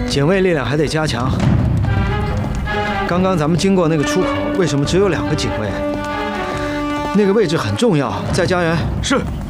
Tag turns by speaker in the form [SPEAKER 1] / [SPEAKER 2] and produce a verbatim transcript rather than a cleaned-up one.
[SPEAKER 1] 警卫力量还得加强。刚刚咱们经过那个出口，为什么只有两个警卫？那个位置很重要，再加人。
[SPEAKER 2] 是。